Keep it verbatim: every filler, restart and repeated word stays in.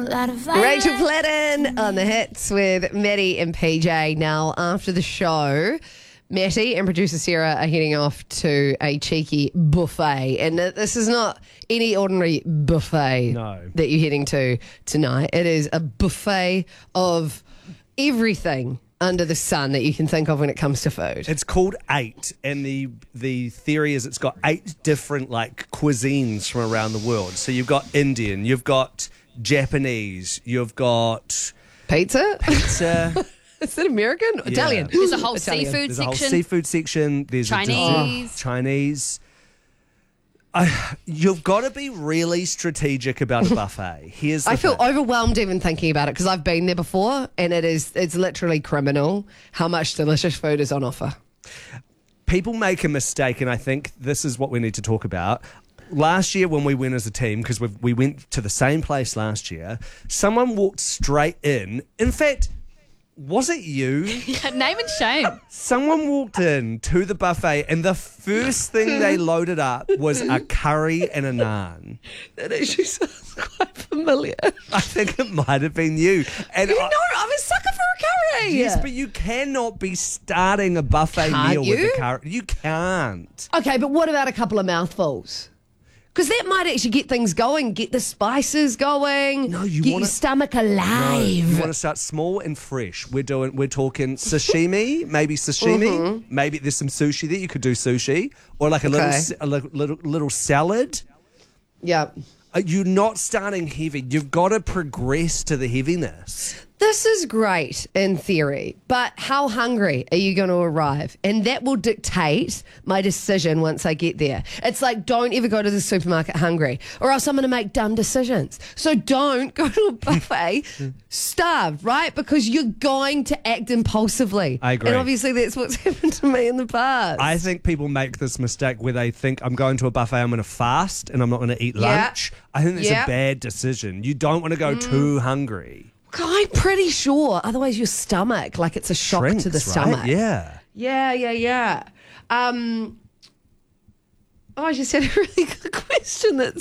lot of fire. Rachel Platten on the hits with Maddie and P J. Now, after the show, Matty and producer Sarah are heading off to a cheeky buffet. And this is not any ordinary buffet No. that you're heading to tonight. It is a buffet of everything under the sun that you can think of when it comes to food. It's called Eight, and the the theory is it's got eight different like cuisines from around the world. So you've got Indian, you've got Japanese, you've got Pizza? pizza. Is it American? Italian. There's a whole Italian. seafood There's a whole section. seafood section. There's Chinese. A dessert, Chinese. I, you've got to be really strategic about a buffet. Here's the I feel thing. overwhelmed even thinking about it because I've been there before and it is it's literally criminal how much delicious food is on offer. People make a mistake, and I think this is what we need to talk about. Last year when we went as a team, because we went to the same place last year, someone walked straight in. In fact, was it you? Name and shame. Someone walked in to the buffet, and the first thing they loaded up was a curry and a naan. That actually sounds quite familiar. I think it might have been you. And You I- know, I'm a sucker for a curry. yes, but you cannot be starting a buffet Can't meal with you? a curry. You can't. Okay, but what about a couple of mouthfuls? Because that might actually get things going, get the spices going, No, you get wanna- your stomach No, alive. you want to start small and fresh. We're doing. We're talking sashimi, maybe sashimi. Maybe there's some sushi that you could do sushi, or like a little, Okay. s- a li- little, little salad. Yeah. Uh, You're not starting heavy. You've got to progress to the heaviness. This is great in theory, but how hungry are you going to arrive? And that will dictate my decision once I get there. It's like, don't ever go to the supermarket hungry, or else I'm going to make dumb decisions. So don't go to a buffet starved, right? Because you're going to act impulsively. I agree. And obviously that's what's happened to me in the past. I think people make this mistake where they think I'm going to a buffet, I'm going to fast, and I'm not going to eat Yeah. lunch. I think that's Yeah. a bad decision. You don't want to go too hungry. I'm pretty sure. Otherwise, your stomach, like it's a shock Shrinks, to the right? stomach. Yeah. Yeah, yeah, yeah. Um, oh, I just had a really good question that